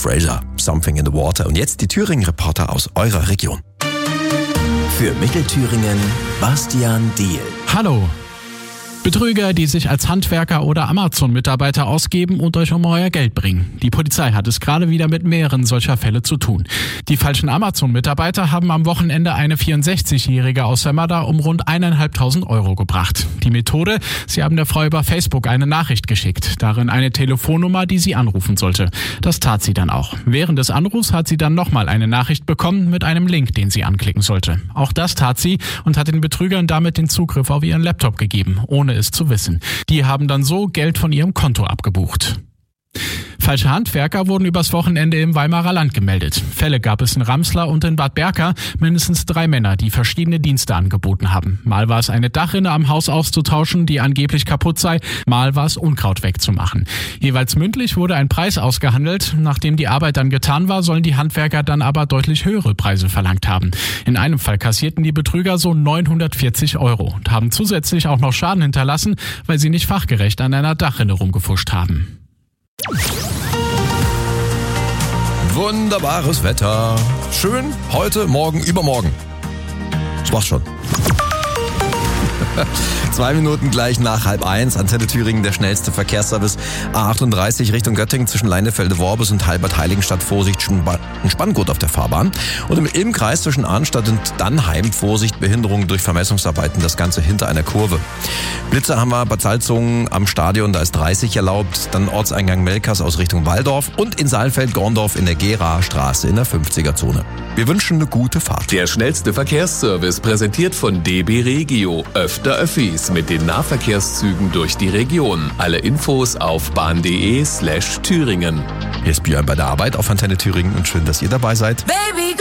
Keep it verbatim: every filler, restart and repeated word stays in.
Fraser, Something in the Water. Und jetzt die Thüringen-Reporter aus eurer Region. Für Mittelthüringen, Bastian Diehl. Hallo. Betrüger, die sich als Handwerker oder Amazon-Mitarbeiter ausgeben und euch um euer Geld bringen. Die Polizei hat es gerade wieder mit mehreren solcher Fälle zu tun. Die falschen Amazon-Mitarbeiter haben am Wochenende eine vierundsechzigjährige aus Sömmerda um rund eineinhalbtausend Euro gebracht. Die Methode: Sie haben der Frau über Facebook eine Nachricht geschickt, darin eine Telefonnummer, die sie anrufen sollte. Das tat sie dann auch. Während des Anrufs hat sie dann nochmal eine Nachricht bekommen mit einem Link, den sie anklicken sollte. Auch das tat sie und hat den Betrügern damit den Zugriff auf ihren Laptop gegeben, ohne es zu wissen. Die haben dann so Geld von ihrem Konto abgebucht. Falsche Handwerker wurden übers Wochenende im Weimarer Land gemeldet. Fälle gab es in Ramsler und in Bad Berka, mindestens drei Männer, die verschiedene Dienste angeboten haben. Mal war es eine Dachrinne am Haus auszutauschen, die angeblich kaputt sei, mal war es Unkraut wegzumachen. Jeweils mündlich wurde ein Preis ausgehandelt. Nachdem die Arbeit dann getan war, sollen die Handwerker dann aber deutlich höhere Preise verlangt haben. In einem Fall kassierten die Betrüger so neunhundertvierzig Euro und haben zusätzlich auch noch Schaden hinterlassen, weil sie nicht fachgerecht an einer Dachrinne rumgefuscht haben. Wunderbares Wetter. Schön heute, morgen, übermorgen. Das war's schon. Zwei Minuten gleich nach halb eins. Antenne Thüringen, der schnellste Verkehrsservice. A achtunddreißig Richtung Göttingen zwischen Leinefelde-Worbis und Halbert-Heiligenstadt. Vorsicht, Spanngurt auf der Fahrbahn. Und im Ilm-Kreis zwischen Arnstadt und Dannheim. Vorsicht, Behinderungen durch Vermessungsarbeiten. Das Ganze hinter einer Kurve. Blitzer haben wir Bad Salzungen am Stadion. Da ist dreißig erlaubt. Dann Ortseingang Melkers aus Richtung Walldorf. Und in Saalfeld-Gorndorf in der Gera-Straße in der fünfziger-Zone. Wir wünschen eine gute Fahrt. Der schnellste Verkehrsservice präsentiert von D B Regio. Öfter Öffis mit den Nahverkehrszügen durch die Region. Alle Infos auf bahn.de slash Thüringen. Hier ist Björn bei der Arbeit auf Antenne Thüringen und schön, dass ihr dabei seid. Baby,